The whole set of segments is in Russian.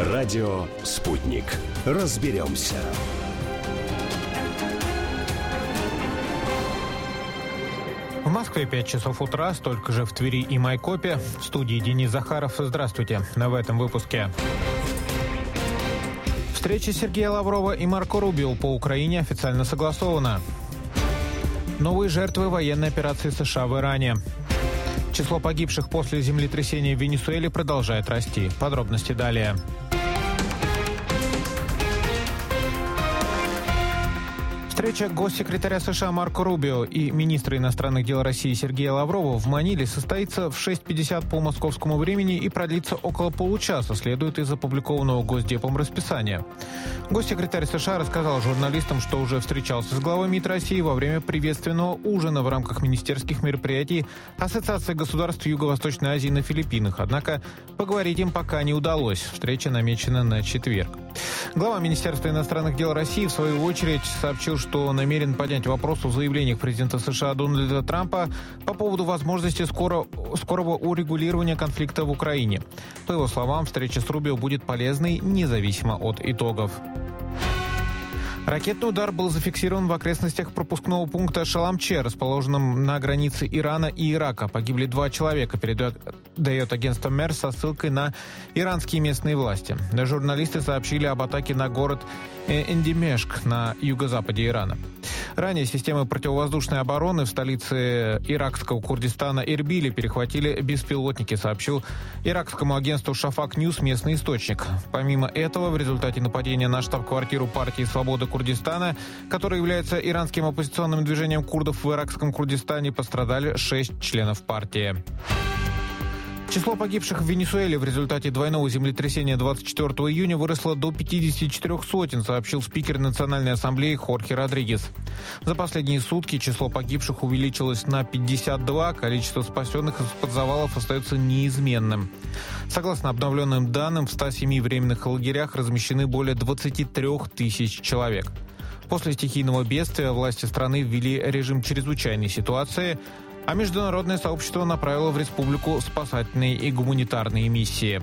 Радио «Спутник». Разберемся. В Москве 5 часов утра, столько же в Твери и Майкопе. В студии Денис Захаров. Здравствуйте. В этом выпуске. Встреча Сергея Лаврова и Марко Рубио по Украине официально согласована. Новые жертвы военной операции США в Иране. Число погибших после землетрясения в Венесуэле продолжает расти. Подробности далее. Встреча госсекретаря США Марко Рубио и министра иностранных дел России Сергея Лаврова в Маниле состоится в 6:50 по московскому времени и продлится около получаса, следует из опубликованного Госдепом расписания. Госсекретарь США рассказал журналистам, что уже встречался с главой МИД России во время приветственного ужина в рамках министерских мероприятий Ассоциации государств Юго-Восточной Азии на Филиппинах. Однако поговорить им пока не удалось. Встреча намечена на четверг. Глава Министерства иностранных дел России, в свою очередь, сообщил, что намерен поднять вопрос о заявлениях президента США Дональда Трампа по поводу возможности скорого урегулирования конфликта в Украине. По его словам, встреча с Рубио будет полезной, независимо от итогов. Ракетный удар был зафиксирован в окрестностях пропускного пункта Шаламче, расположенном на границе Ирана и Ирака. Погибли 2 человека, передает агентство МЕР со ссылкой на иранские местные власти. Журналисты сообщили об атаке на город Эндимешк на юго-западе Ирана. Ранее системы противовоздушной обороны в столице иракского Курдистана Эрбиле перехватили беспилотники, сообщил иракскому агентству Шафак Ньюс местный источник. Помимо этого, в результате нападения на штаб-квартиру партии «Свобода Курдистана», которая является иранским оппозиционным движением курдов в иракском Курдистане, пострадали 6 членов партии. Число погибших в Венесуэле в результате двойного землетрясения 24 июня выросло до 54 сотен, сообщил спикер Национальной ассамблеи Хорхе Родригес. За последние сутки число погибших увеличилось на 52, количество спасенных из-под завалов остается неизменным. Согласно обновленным данным, в 107 временных лагерях размещены более 23 тысяч человек. После стихийного бедствия власти страны ввели режим чрезвычайной ситуации, а международное сообщество направило в республику спасательные и гуманитарные миссии.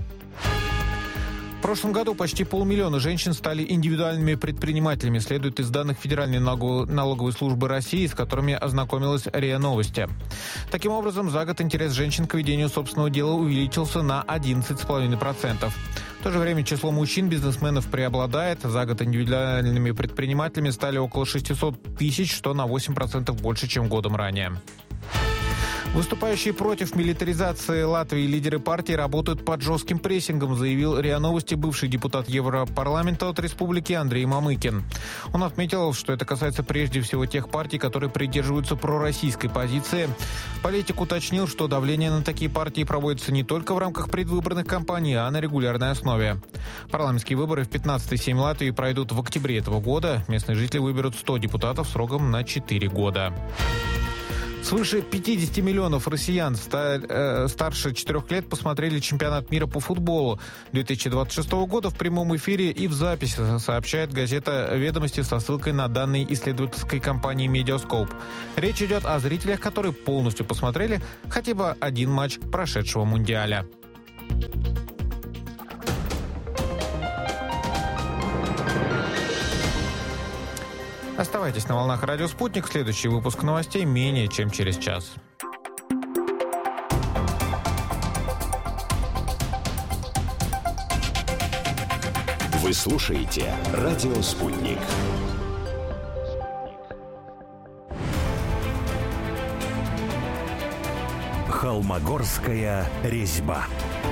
В прошлом году почти 500 000 женщин стали индивидуальными предпринимателями, следует из данных Федеральной налоговой службы России, с которыми ознакомилась РИА Новости. Таким образом, за год интерес женщин к ведению собственного дела увеличился на 11,5%. В то же время число мужчин-бизнесменов преобладает. За год индивидуальными предпринимателями стали около 600 тысяч, что на 8% больше, чем годом ранее. Выступающие против милитаризации Латвии лидеры партии работают под жестким прессингом, заявил РИА Новости бывший депутат Европарламента от республики Андрей Мамыкин. Он отметил, что это касается прежде всего тех партий, которые придерживаются пророссийской позиции. Политик уточнил, что давление на такие партии проводится не только в рамках предвыборных кампаний, а на регулярной основе. Парламентские выборы в 15-й Сейм Латвии пройдут в октябре этого года. Местные жители выберут 100 депутатов сроком на 4 года. Свыше 50 миллионов россиян старше 4 лет посмотрели чемпионат мира по футболу 2026 года в прямом эфире и в записи, сообщает газета «Ведомости» со ссылкой на данные исследовательской компании «Медиаскоп». Речь идет о зрителях, которые полностью посмотрели хотя бы один матч прошедшего Мундиаля. Оставайтесь на волнах «Радио Спутник». Следующий выпуск новостей менее чем через час. Вы слушаете «Радио Спутник». Холмогорская резьба.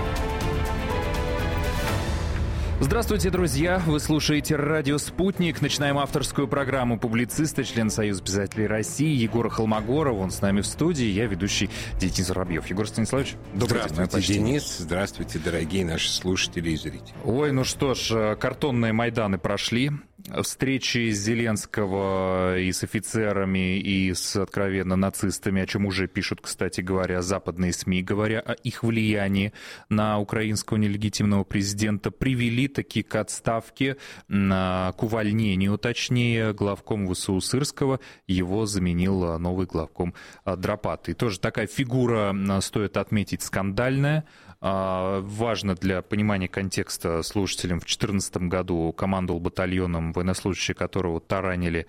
Здравствуйте, друзья! Вы слушаете «Радио Спутник». Начинаем авторскую программу публициста, член Союза писателей России Егора Холмогорова. Он с нами в студии. Я ведущий Денис Воробьев. Егор Станиславович, добрый день. Здравствуйте, Денис. Здравствуйте, дорогие наши слушатели и зрители. Ой, ну что ж, картонные Майданы прошли. Встречи Зеленского и с офицерами, и с откровенно нацистами, о чем уже пишут, кстати говоря, западные СМИ, говоря о их влиянии на украинского нелегитимного президента, привели таки к отставке, к увольнению, точнее, главкома ВСУ Сырского. Его заменил новый главком Дропатый. Тоже такая фигура, стоит отметить, скандальная. Важно для понимания контекста слушателям, в 2014 году командовал батальоном, военнослужащие которого таранили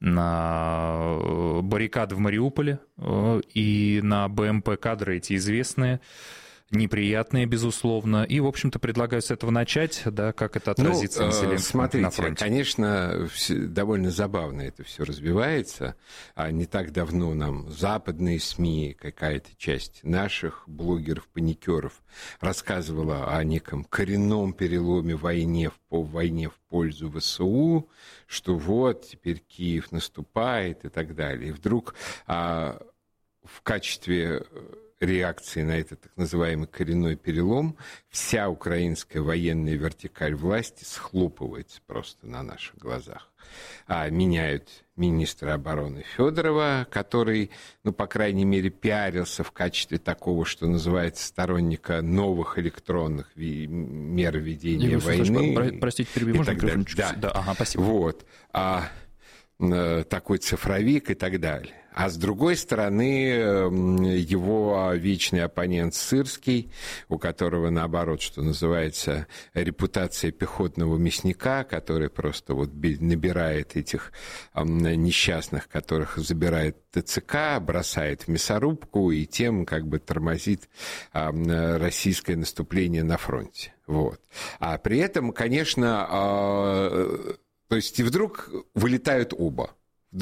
на баррикады в Мариуполе, и на БМП кадры эти известные, неприятные, безусловно. И, в общем-то, предлагаю с этого начать, да, как это отразится на Зеленском на фронте. Конечно, довольно забавно это все развивается. Не так давно нам западные СМИ, какая-то часть наших блогеров-паникеров рассказывала о неком коренном переломе в войне в пользу ВСУ, что вот, теперь Киев наступает и так далее. И вдруг в качестве реакции на этот так называемый коренной перелом вся украинская военная вертикаль власти схлопывается просто на наших глазах. Меняют министра обороны Федорова, который, по крайней мере, пиарился в качестве такого, что называется, сторонника новых электронных мер ведения войны. Простите, перебью, можно микрофон? Да. Ага, спасибо. Вот. Такой цифровик и так далее. А с другой стороны, его вечный оппонент Сырский, у которого, наоборот, что называется, репутация пехотного мясника, который просто вот набирает этих несчастных, которых забирает ТЦК, бросает в мясорубку и тем как бы тормозит российское наступление на фронте. Вот. А при этом, конечно, то есть и вдруг вылетают оба.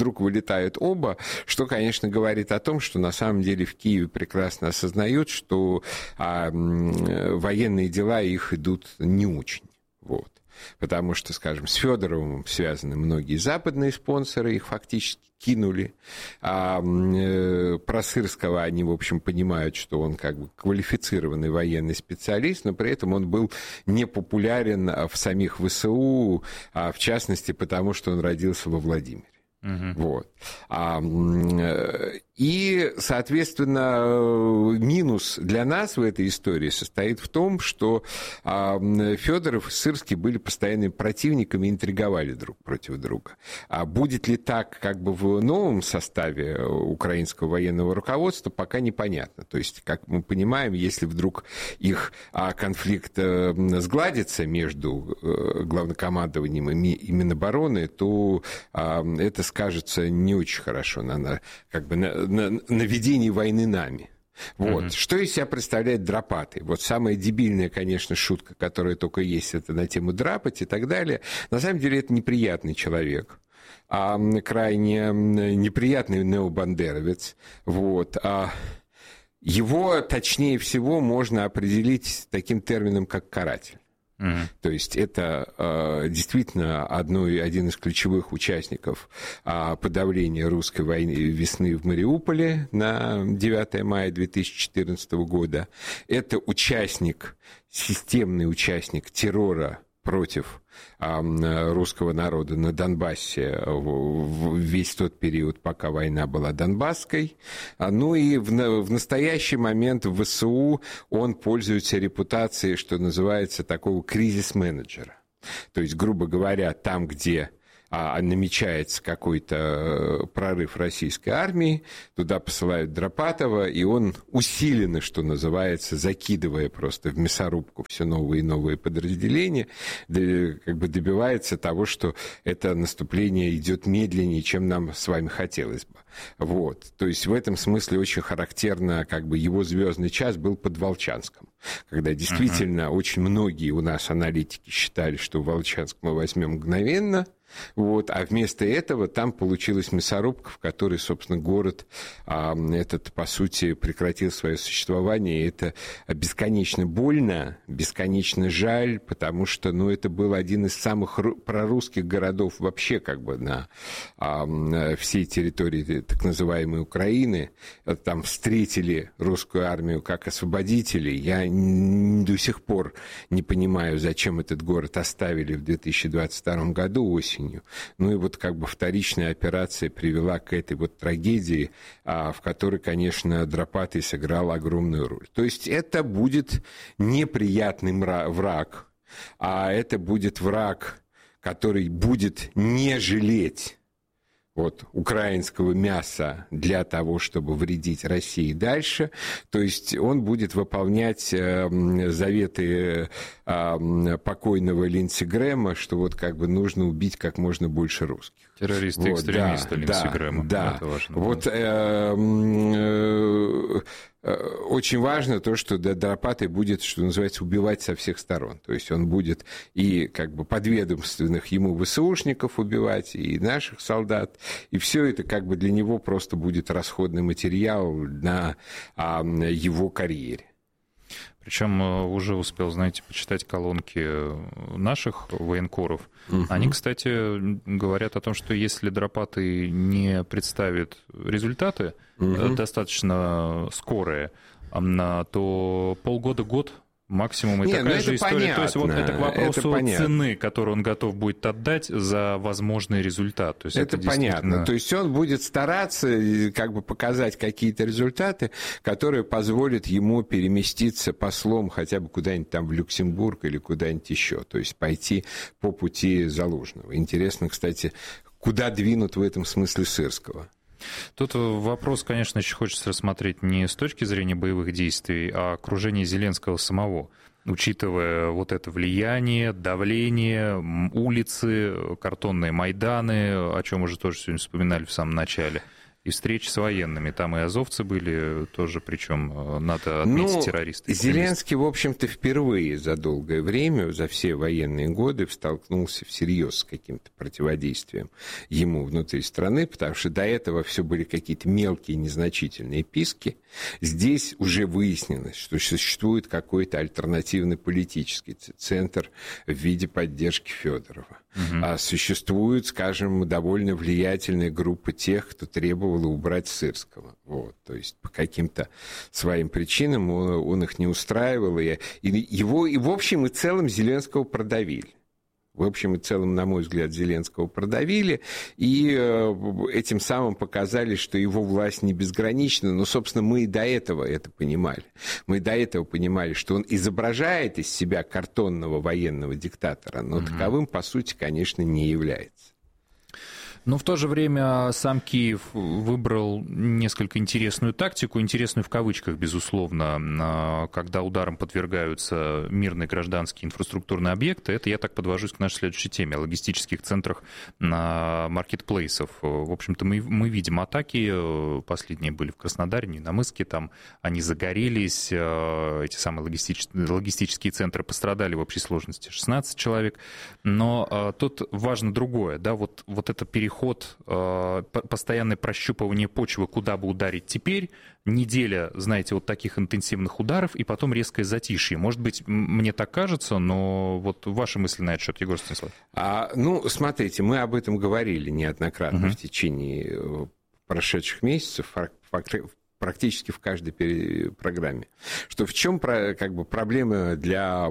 Что, конечно, говорит о том, что на самом деле в Киеве прекрасно осознают, что военные дела их идут не очень. Вот. Потому что, скажем, с Федоровым связаны многие западные спонсоры, их фактически кинули. Про Сырского они, в общем, понимают, что он как бы квалифицированный военный специалист, но при этом он был непопулярен в самих ВСУ, в частности, потому что он родился во Владимире. Вот. И, соответственно, минус для нас в этой истории состоит в том, что Федоров и Сырский были постоянными противниками и интриговали друг против друга. А будет ли так как бы в новом составе украинского военного руководства, пока непонятно. То есть, как мы понимаем, если вдруг их конфликт сгладится между главнокомандованием и Минобороны, то это скажется не очень хорошо на ведении войны нами. Вот. Что из себя представляет Драпатый? Вот самая дебильная, конечно, шутка, которая только есть, это на тему драпать и так далее. На самом деле это неприятный человек, крайне неприятный необандеровец. Вот. Его, точнее всего, можно определить таким термином, как каратель. То есть это действительно один из ключевых участников подавления русской весны в Мариуполе на 9 мая 2014 года. Это системный участник террора против русского народа на Донбассе весь тот период, пока война была донбасской. Ну и в настоящий момент в ВСУ он пользуется репутацией, что называется, такого кризис-менеджера. То есть, грубо говоря, там, где намечается какой-то прорыв российской армии, туда посылают Драпатова, и он усиленно, что называется, закидывая просто в мясорубку все новые и новые подразделения, как бы добивается того, что это наступление идет медленнее, чем нам с вами хотелось бы. Вот. То есть в этом смысле очень характерно, как бы его звездный час был под Волчанском, когда действительно очень многие у нас аналитики считали, что Волчанск мы возьмем мгновенно. Вот, а вместо этого там получилась мясорубка, в которой, собственно, город этот, по сути, прекратил свое существование. И это бесконечно больно, бесконечно жаль, потому что, это был один из самых прорусских городов вообще как бы на всей территории так называемой Украины. Там встретили русскую армию как освободителей. Я до сих пор не понимаю, зачем этот город оставили в 2022 году осенью. Ну и вот как бы вторичная операция привела к этой вот трагедии, в которой, конечно, Драпатый сыграл огромную роль. То есть это будет неприятный враг, а это будет враг, который будет не жалеть вот, украинского мяса для того, чтобы вредить России дальше. То есть он будет выполнять заветы покойного Линдси Грэма, что вот как бы нужно убить как можно больше русских. Террорист и экстремист Линдси Грэма. Да, это важно. Вот очень важно то, что Дропатый будет, что называется, убивать со всех сторон. То есть он будет и как бы подведомственных ему ВСУшников убивать, и наших солдат. И все это как бы для него просто будет расходный материал на его карьере. Причем уже успел, знаете, почитать колонки наших военкоров. Угу. Они, кстати, говорят о том, что если Дропатый не представит результаты достаточно скорые, то полгода-год максимум, и такая же история. Понятно. То есть вот это к вопросу цены, которую он готов будет отдать за возможный результат. То есть это понятно. То есть он будет стараться как бы показать какие-то результаты, которые позволят ему переместиться послом хотя бы куда-нибудь там в Люксембург или куда-нибудь еще. То есть пойти по пути Залужного. Интересно, кстати, куда двинут в этом смысле Сырского. Тут вопрос, конечно, еще хочется рассмотреть не с точки зрения боевых действий, а окружения Зеленского самого, учитывая вот это влияние, давление, улицы, картонные майданы, о чем уже тоже сегодня вспоминали в самом начале, и встречи с военными. Там и азовцы были тоже, причем надо отметить террористы. Зеленский, в общем-то, впервые за долгое время, за все военные годы, столкнулся всерьез с каким-то противодействием ему внутри страны, потому что до этого все были какие-то мелкие, незначительные писки. Здесь уже выяснилось, что существует какой-то альтернативный политический центр в виде поддержки Федорова. А существует, скажем, довольно влиятельная группа тех, кто требовал убрать Сырского. Вот, то есть по каким-то своим причинам он их не устраивал. И его, и в общем и целом, Зеленского продавили. В общем и целом, на мой взгляд, Зеленского продавили, и этим самым показали, что его власть не безгранична. Но, собственно, мы и до этого это понимали. Мы и до этого понимали, что он изображает из себя картонного военного диктатора, но таковым, по сути, конечно, не является. Но в то же время сам Киев выбрал несколько интересную тактику, интересную в кавычках, безусловно, когда ударом подвергаются мирные гражданские инфраструктурные объекты. Это я так подвожусь к нашей следующей теме, о логистических центрах маркетплейсов. В общем-то, мы видим атаки, последние были в Краснодаре, Невиномысске, там они загорелись, эти самые логистические центры пострадали в общей сложности 16 человек. Но тут важно другое, да, вот это переход, постоянное прощупывание почвы, куда бы ударить теперь, неделя, знаете, вот таких интенсивных ударов, и потом резкое затишье. Может быть, мне так кажется, но вот ваши мысли на этот счет, Егор Станиславович. Смотрите, мы об этом говорили неоднократно в течение прошедших месяцев, практически в каждой программе. Что в чем как бы проблема для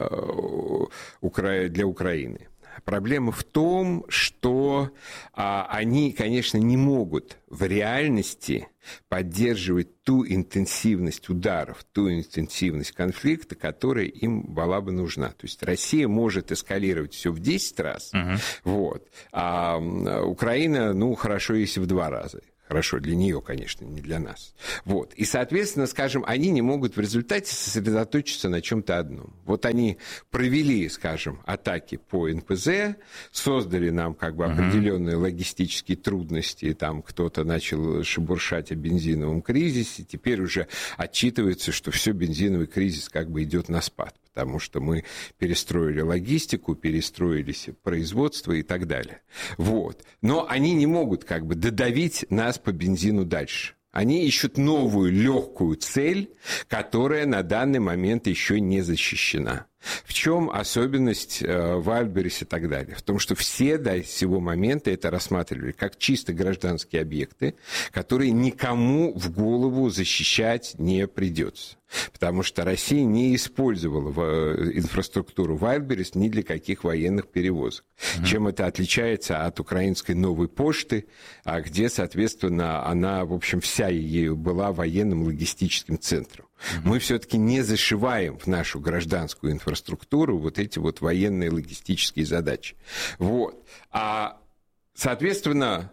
Украины? Проблема в том, что они, конечно, не могут в реальности поддерживать ту интенсивность ударов, ту интенсивность конфликта, которая им была бы нужна. То есть Россия может эскалировать все в 10 раз, а Украина, хорошо, если в 2 раза. Хорошо, для нее, конечно, не для нас. Вот. И, соответственно, скажем, они не могут в результате сосредоточиться на чем-то одном. Вот они провели, скажем, атаки по НПЗ, создали нам как бы определенные логистические трудности, там кто-то начал шебуршать о бензиновом кризисе, теперь уже отчитывается, что все, бензиновый кризис как бы идет на спад, потому что мы перестроили логистику, перестроили производство и так далее. Вот. Но они не могут как бы додавить нас по бензину дальше. Они ищут новую легкую цель, которая на данный момент еще не защищена. В чем особенность Вайлдберрис и так далее? В том, что все до сего момента это рассматривали как чисто гражданские объекты, которые никому в голову защищать не придется. Потому что Россия не использовала инфраструктуру Вайлдберрис ни для каких военных перевозок. Чем это отличается от украинской новой почты, где, соответственно, она, в общем, вся ее была военным логистическим центром. Мы все-таки не зашиваем в нашу гражданскую инфраструктуру вот эти вот военные логистические задачи. Вот. Соответственно,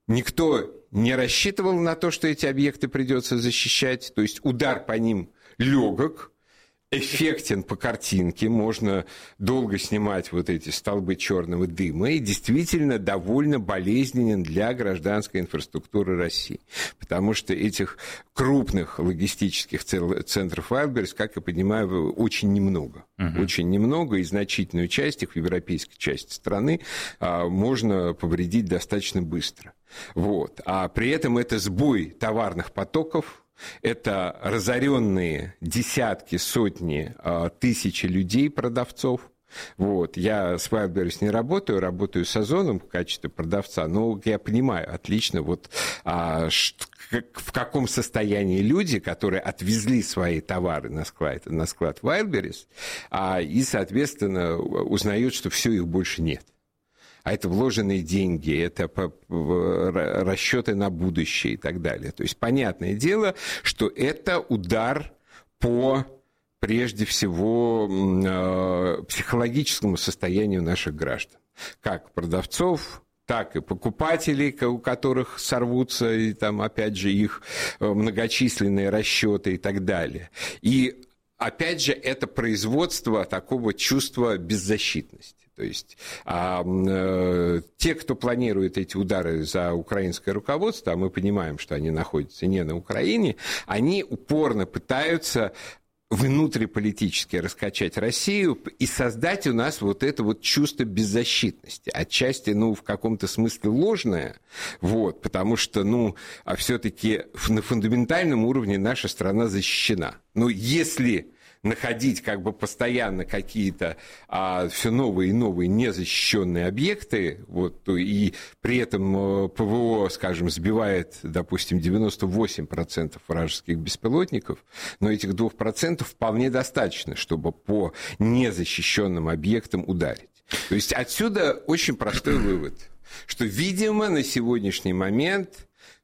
Никто не рассчитывал на то, что эти объекты придется защищать, то есть удар по ним легок, эффектен по картинке, можно долго снимать вот эти столбы черного дыма, и действительно довольно болезненен для гражданской инфраструктуры России, потому что этих крупных логистических центров Wildberries, как я понимаю, очень немного. Очень немного, и значительную часть их в европейской части страны можно повредить достаточно быстро. Вот. А при этом это сбой товарных потоков, это разоренные десятки, сотни, тысячи людей, продавцов. Вот. Я с Wildberries не работаю с Озоном в качестве продавца, но я понимаю отлично, вот, в каком состоянии люди, которые отвезли свои товары на склад Wildberries, и, соответственно, узнают, что все, их больше нет. А это вложенные деньги, это расчеты на будущее и так далее. То есть понятное дело, что это удар по, прежде всего, психологическому состоянию наших граждан. Как продавцов, так и покупателей, у которых сорвутся, и там, опять же, их многочисленные расчеты и так далее. И, опять же, это производство такого чувства беззащитности. То есть те, кто планирует эти удары за украинское руководство, а мы понимаем, что они находятся не на Украине, они упорно пытаются внутриполитически раскачать Россию и создать у нас вот это вот чувство беззащитности. Отчасти, в каком-то смысле ложное, вот, потому что, все-таки на фундаментальном уровне наша страна защищена. Но если находить постоянно какие-то все новые и новые незащищенные объекты, вот, и при этом ПВО, скажем, сбивает, допустим, 98% вражеских беспилотников, но этих 2% вполне достаточно, чтобы по незащищенным объектам ударить. То есть отсюда очень простой вывод, что, видимо, на сегодняшний момент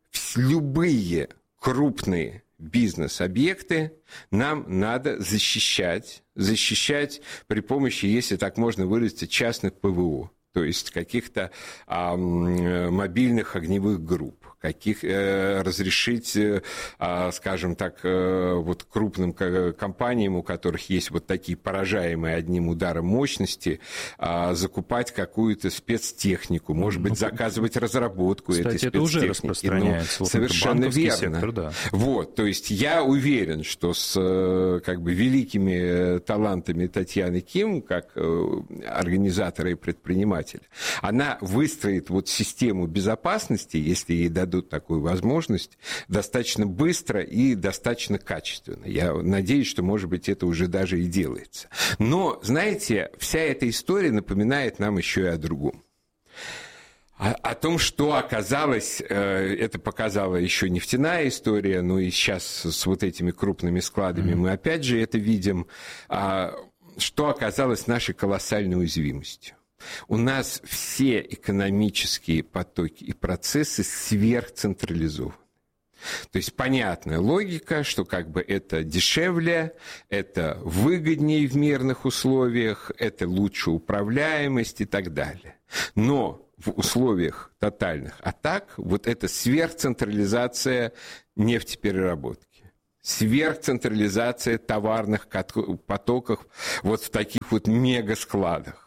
любые крупные бизнес-объекты нам надо защищать при помощи, если так можно выразиться, частных ПВО, то есть каких-то мобильных огневых групп, разрешить, скажем так, вот крупным компаниям, у которых есть вот такие поражаемые одним ударом мощности, закупать какую-то спецтехнику, может быть, заказывать разработку этой спецтехники. Это уже распространяется. Совершенно верно. Сектор, да. Вот, то есть я уверен, что с великими талантами Татьяны Ким, как организатора и предпринимателя, она выстроит вот систему безопасности, если ей дадут такую возможность, достаточно быстро и достаточно качественно. Я надеюсь, что, может быть, это уже даже и делается. Но, знаете, вся эта история напоминает нам еще и о другом. О том, что оказалось, это показала еще нефтяная история, но и сейчас с вот этими крупными складами мы опять же это видим, что оказалось нашей колоссальной уязвимостью. У нас все экономические потоки и процессы сверхцентрализованы. То есть понятная логика, что это дешевле, это выгоднее в мирных условиях, это лучше управляемость и так далее. Но в условиях тотальных атак вот эта сверхцентрализация нефтепереработки, сверхцентрализация товарных потоков вот в таких вот мегаскладах.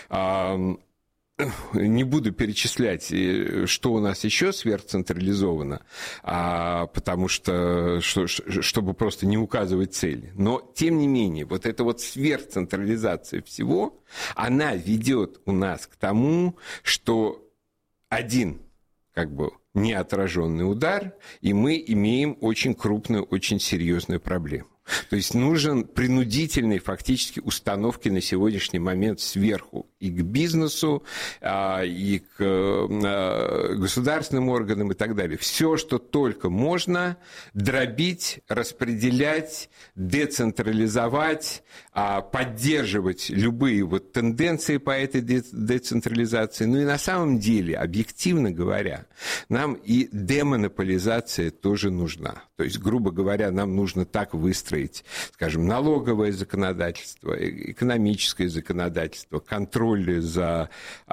Не буду перечислять, что у нас еще сверхцентрализовано, потому что, чтобы просто не указывать цели. Но, тем не менее, вот эта вот сверхцентрализация всего, она ведет у нас к тому, что один, неотраженный удар, и мы имеем очень крупную, очень серьезную проблему. То есть нужен принудительной фактически установки на сегодняшний момент сверху и к бизнесу, и к государственным органам и так далее. Все, что только можно, дробить, распределять, децентрализовать, поддерживать любые вот тенденции по этой децентрализации. Ну и на самом деле, объективно говоря, нам и демонополизация тоже нужна. То есть, грубо говоря, нам нужно так выстроить, скажем, налоговое законодательство, экономическое законодательство, контроль за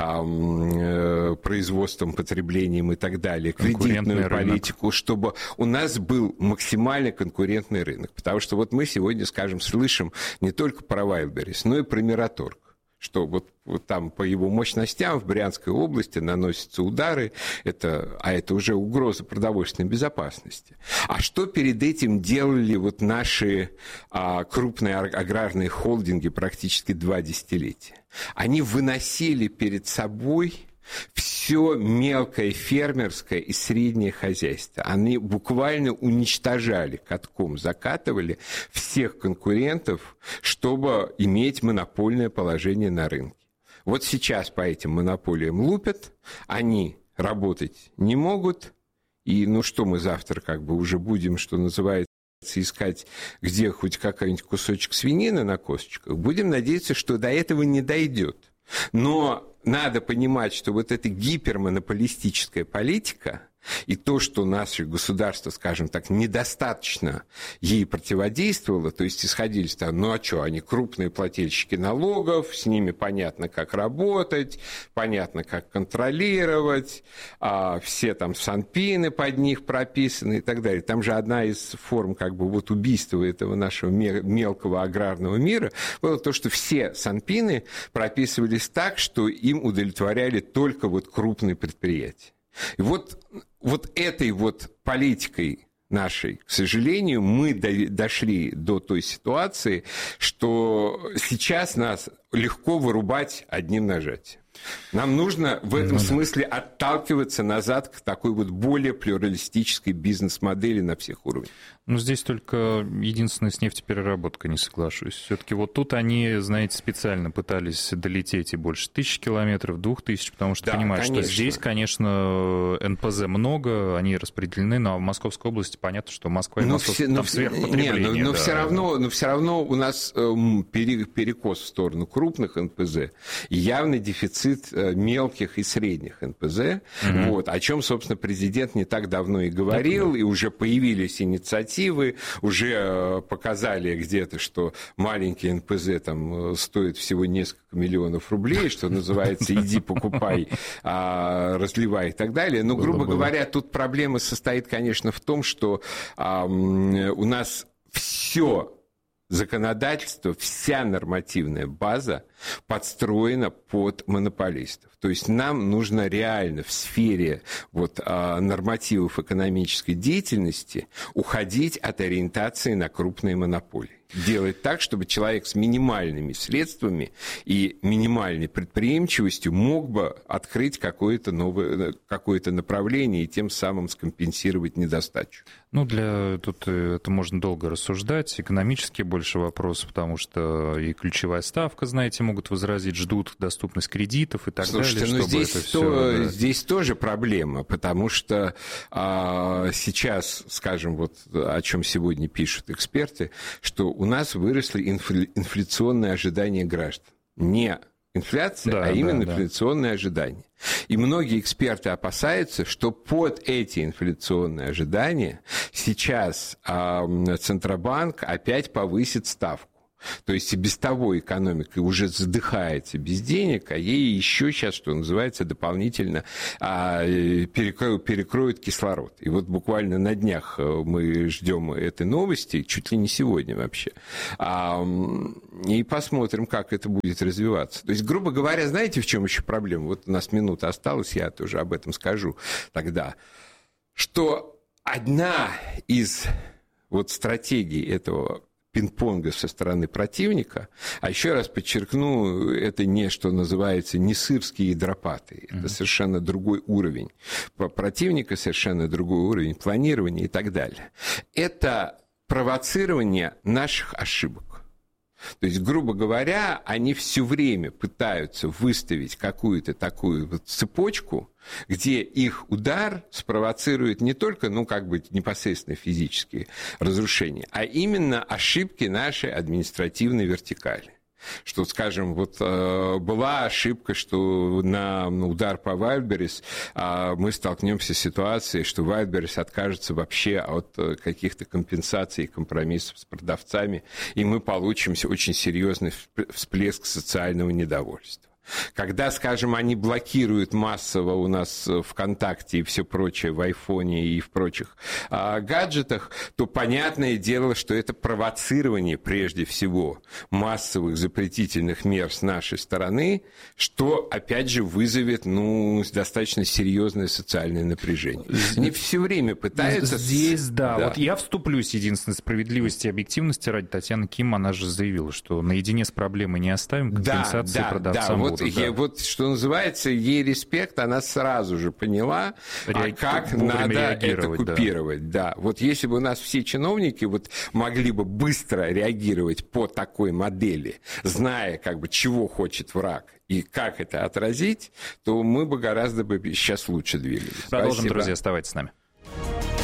производством, потреблением и так далее, кредитную политику, чтобы у нас был максимально конкурентный рынок. Потому что вот мы сегодня, скажем, слышим не только про Wildberries, но и про Мираторг, что вот там по его мощностям в Брянской области наносятся удары, это уже угроза продовольственной безопасности. А что перед этим делали вот наши крупные аграрные холдинги практически 2 десятилетия? Они выносили перед собой все мелкое фермерское и среднее хозяйство. Они буквально уничтожали, катком закатывали всех конкурентов, чтобы иметь монопольное положение на рынке. Вот сейчас по этим монополиям лупят, они работать не могут, и что мы завтра уже будем, что называется, искать, где хоть какой-нибудь кусочек свинины на косточках, будем надеяться, что до этого не дойдет. Но надо понимать, что вот эта гипермонополистическая политика и то, что наше государство, скажем так, недостаточно ей противодействовало, то есть исходили там, они крупные плательщики налогов, с ними понятно, как работать, понятно, как контролировать, все там санпины под них прописаны и так далее. Там же одна из форм убийства этого нашего мелкого аграрного мира было то, что все санпины прописывались так, что им удовлетворяли только крупные предприятия. И вот этой политикой нашей, к сожалению, мы дошли до той ситуации, что сейчас нас легко вырубать одним нажатием. Нам нужно в этом смысле отталкиваться назад к такой более плюралистической бизнес-модели на всех уровнях. Здесь только единственное с нефтепереработкой не соглашусь. Все-таки тут они, специально пытались долететь и больше 1000 километров, 2000, потому что понимают, что здесь, конечно, НПЗ много, они распределены, но в Московской области понятно, что Москва и Москва там сверхпотребление. Но все равно у нас перекос в сторону крупных НПЗ и явный дефицит мелких и средних НПЗ, о чем, собственно, президент не так давно и говорил, и уже появились инициативы, уже показали где-то, что маленький НПЗ там стоит всего несколько миллионов рублей, что называется, иди покупай, разливай и так далее. Но, грубо говоря, тут проблема состоит, конечно, в том, что у нас все законодательство, вся нормативная база подстроена под монополистов. То есть нам нужно реально в сфере нормативов экономической деятельности уходить от ориентации на крупные монополии. Делать так, чтобы человек с минимальными средствами и минимальной предприимчивостью мог бы открыть какое-то направление и тем самым скомпенсировать недостачу. Тут это можно долго рассуждать. Экономические больше вопросы, потому что и ключевая ставка, могут возразить, ждут доступность кредитов и так далее. Слушайте, здесь тоже проблема, потому что сейчас, скажем, о чем сегодня пишут эксперты, что у нас выросли инфляционные ожидания граждан. Не инфляция, именно инфляционные ожидания. И многие эксперты опасаются, что под эти инфляционные ожидания сейчас Центробанк опять повысит ставку. То есть и без того экономика уже задыхается без денег, а ей еще сейчас, что называется, дополнительно перекроют кислород. И буквально на днях мы ждем этой новости, чуть ли не сегодня вообще, и посмотрим, как это будет развиваться. То есть, грубо говоря, знаете, в чем еще проблема? У нас минута осталась, я тоже об этом скажу тогда, что одна из стратегий этого пинг-понга со стороны противника, а еще раз подчеркну, это не, что называется, не сырские ядропаты, это совершенно другой уровень противника, совершенно другой уровень планирования и так далее. Это провоцирование наших ошибок. То есть, грубо говоря, они все время пытаются выставить какую-то такую цепочку, где их удар спровоцирует не только, непосредственно физические разрушения, а именно ошибки нашей административной вертикали. Что, скажем, вот была ошибка, что на удар по Wildberries мы столкнемся с ситуацией, что Wildberries откажется вообще от каких-то компенсаций и компромиссов с продавцами, и мы получим очень серьезный всплеск социального недовольства. Когда, скажем, они блокируют массово у нас ВКонтакте и все прочее в айфоне и в прочих гаджетах, то понятное дело, что это провоцирование прежде всего массовых запретительных мер с нашей стороны, что, опять же, вызовет достаточно серьезное социальное напряжение. Они все время пытаются... Здесь, да. Вот я вступлюсь, единственной справедливости и объективности ради. Татьяна Ким, она же заявила, что наедине с проблемой не оставим, компенсации продавцам будут. Вот, что называется, ей респект, она сразу же поняла, как надо это купировать. Да. Вот если бы у нас все чиновники могли бы быстро реагировать по такой модели, зная, чего хочет враг и как это отразить, то мы бы гораздо сейчас лучше двигались. Продолжим, друзья, оставайтесь с нами.